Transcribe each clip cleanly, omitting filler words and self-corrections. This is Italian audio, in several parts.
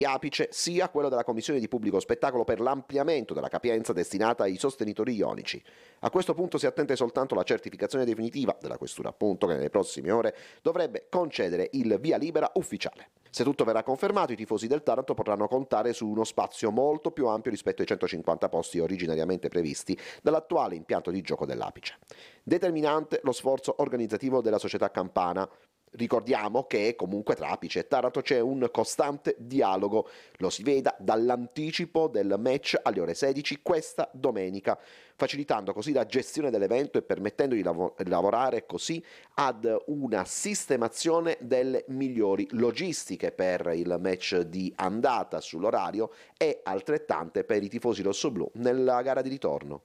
Apice sia quello della Commissione di Pubblico Spettacolo per l'ampliamento della capienza destinata ai sostenitori ionici. A questo punto si attende soltanto la certificazione definitiva della questura, appunto, che nelle prossime ore dovrebbe concedere il via libera ufficiale. Se tutto verrà confermato, i tifosi del Taranto potranno contare su uno spazio molto più ampio rispetto ai 150 posti originariamente previsti dall'attuale impianto di gioco dell'Apice. Determinante lo sforzo organizzativo della società campana. Ricordiamo che comunque tra Apice e Taranto c'è un costante dialogo, lo si veda dall'anticipo del match alle ore 16 questa domenica, facilitando così la gestione dell'evento e permettendo di lavorare così ad una sistemazione delle migliori logistiche per il match di andata sull'orario e altrettante per i tifosi rossoblù nella gara di ritorno.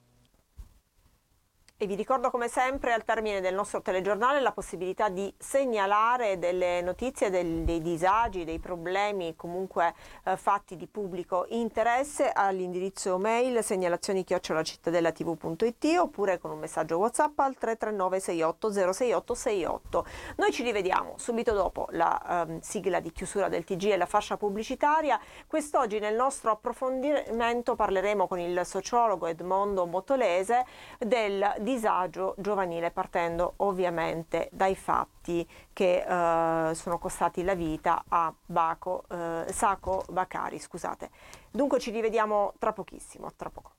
E vi ricordo come sempre al termine del nostro telegiornale la possibilità di segnalare delle notizie, dei disagi, dei problemi comunque fatti di pubblico interesse all'indirizzo mail segnalazioni@cittadellatv.it oppure con un messaggio WhatsApp al 339 68 068 68. Noi ci rivediamo subito dopo la sigla di chiusura del TG e la fascia pubblicitaria. Quest'oggi nel nostro approfondimento parleremo con il sociologo Edmondo Motolese del disagio giovanile, partendo ovviamente dai fatti che sono costati la vita a Sacco Bakari. Dunque ci rivediamo tra pochissimo, tra poco.